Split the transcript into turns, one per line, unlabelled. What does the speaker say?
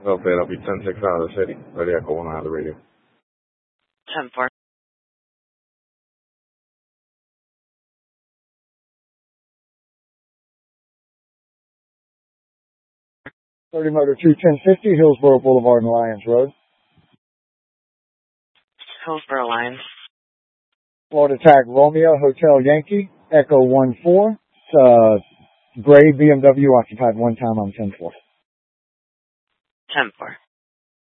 Okay, that'll be 10-6 out of the city. Ready, Echo 1 out of the radio.
10-4.
Motor 21050, Hillsborough Boulevard and Lyons Road.
Hillsborough Lions.
Florida Tag Romeo, Hotel Yankee, Echo 1-4. Gray BMW occupied one time on 10-4.
10-4.